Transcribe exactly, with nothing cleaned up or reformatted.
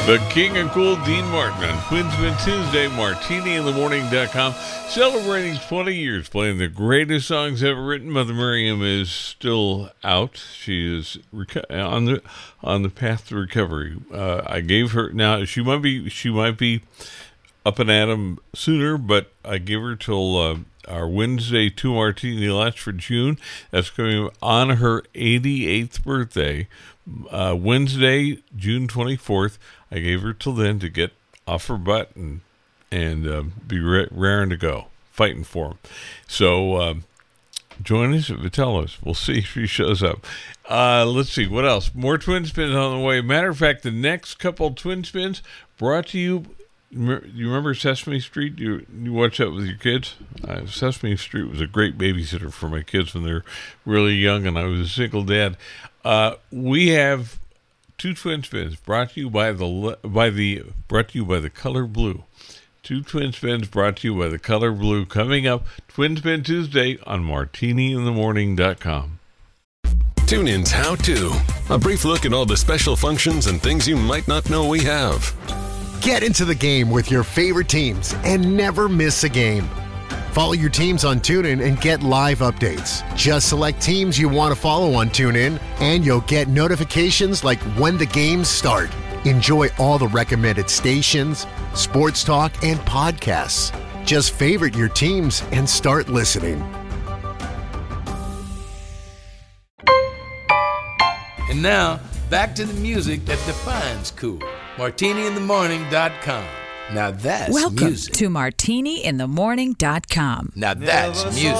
The King of Cool, Dean Martin, on Twinsman Tuesday, martini in the morning dot com, celebrating twenty years playing the greatest songs ever written. Mother Miriam is still out. She is reco- on the on the path to recovery. Uh, I gave her, now she might be she might be up and at 'em sooner, but I gave her till uh, our Wednesday two martini last for June. That's going on her eighty-eighth birthday. Uh, Wednesday, June twenty-fourth. I gave her till then to get off her butt and and uh, be ra- raring to go, fighting for him. So uh, join us at Vitello's. We'll see if she shows up. Uh, let's see, what else? More Twin Spins on the way. Matter of fact, the next couple Twin Spins brought to you. You remember Sesame Street? You you watch that with your kids? Uh, Sesame Street was a great babysitter for my kids when they were really young, and I was a single dad. Uh, we have two Twin Spins brought to you by the by the brought to you by the Color Blue. Two Twin Spins brought to you by the Color Blue. Coming up, Twin Spin Tuesday on martini in the morning dot com. TuneIn's How To. A brief look at all the special functions and things you might not know we have. Get into the game with your favorite teams and never miss a game. Follow your teams on TuneIn and get live updates. Just select teams you want to follow on TuneIn, and you'll get notifications like when the games start. Enjoy all the recommended stations, sports talk, and podcasts. Just favorite your teams and start listening. And now, back to the music that defines cool. martini in the morning dot com. Now that's Welcome music. to martini in the morning dot com. Now that's music.